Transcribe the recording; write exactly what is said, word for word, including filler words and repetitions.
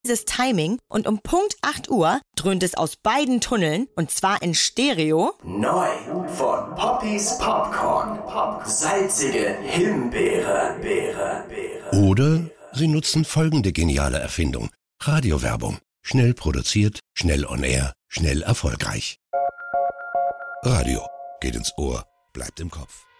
dieses Timing und um Punkt acht Uhr dröhnt es aus beiden Tunneln und zwar in Stereo. Neu von Poppys Popcorn. Salzige Himbeere. Beere, Beere. Oder Sie nutzen folgende geniale Erfindung. Radiowerbung. Schnell produziert, schnell on air, schnell erfolgreich. Radio geht ins Ohr, bleibt im Kopf.